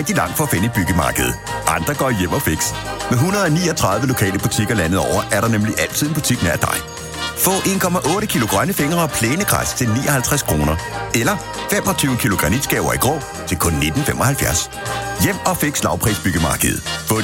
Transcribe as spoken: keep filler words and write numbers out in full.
rigtig langt for at finde i byggemarkedet. Andre går hjem og fix. Med et hundrede og niogtredive lokale butikker landet over, er der nemlig altid en butik nær dig. Få en komma otte kilo grønne fingre og plænegræs til nioghalvtreds kroner. Eller femogtyve kilo granitskaver i grå til kun nitten femoghalvfjerds. Hjem og fix lavprisbyggemarkedet. Få